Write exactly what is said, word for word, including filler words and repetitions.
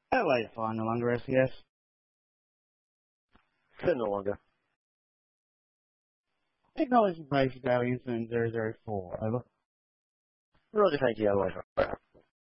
Adelaide fine, no longer S E S. Ten no longer. Acknowledging base daily incident zero zero four, over. Roger, thank you, Adelaide.